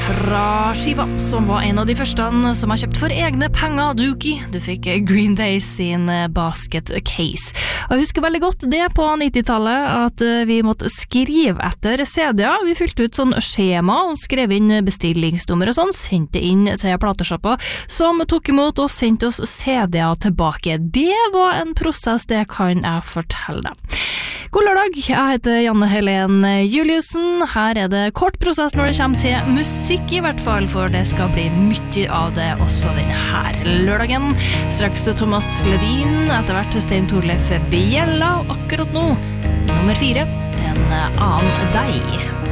fra skiva, som var en av de første som har kjøpt for egne penger, Dookie. Du fikk Green Day sin Basket Case. Og jeg husker veldig godt det på 90-tallet, at vi måtte skrive etter CD-er. Vi fylte ut sånn skjema og skrev inn bestillingsnummer og sånn, sendte inn til plateshoppa, som tok imot og sendte oss CD-er tilbake. Det var en prosess, det kan jeg fortelle deg. God lørdag, jeg heter Janne Helen Juliussen. Her er det kort prosess når det kommer til musikk i hvert fall, for det skal bli mye av det også denne her lørdagen. Straks Thomas Ledin, etter hvert Stein Torleif Bjella, og akkurat nå, nummer 4, En annen deg.